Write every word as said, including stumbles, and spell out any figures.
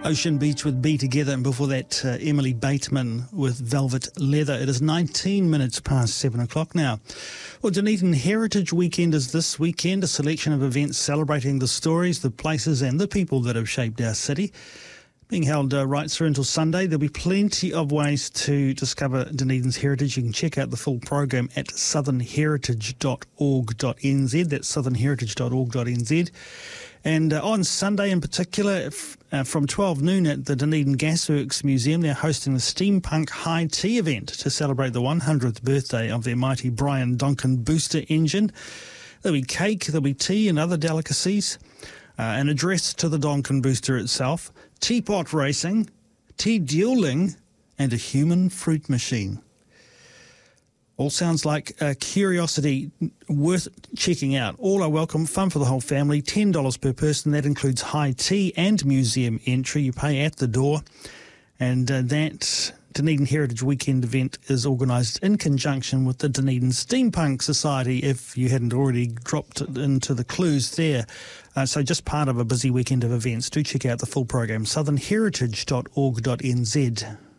Ocean Beach with Be Together, and before that, uh, Emily Bateman with Velvet Leather. It is nineteen minutes past seven o'clock now. Well, Dunedin Heritage Weekend is this weekend, a selection of events celebrating the stories, the places and the people that have shaped our city. Being held uh, right through until Sunday. There'll be plenty of ways to discover Dunedin's heritage. You can check out the full program at southern heritage dot org dot n z. That's southern heritage dot org dot n z. And uh, on Sunday in particular, if, uh, from twelve noon at the Dunedin Gasworks Museum, they're hosting the Steampunk High Tea event to celebrate the one hundredth birthday of their mighty Brian Donkin booster engine. There'll be cake, there'll be tea and other delicacies, uh, an address to the Donkin booster itself, teapot racing, tea duelling, and a human fruit machine. All sounds like a curiosity worth checking out. All are welcome, fun for the whole family, ten dollars per person. That includes high tea and museum entry. You pay at the door. And uh, that Dunedin Heritage Weekend event is organised in conjunction with the Dunedin Steampunk Society, if you hadn't already dropped into the clues there. Uh, so just part of a busy weekend of events. Do check out the full program, southern heritage dot org dot n z.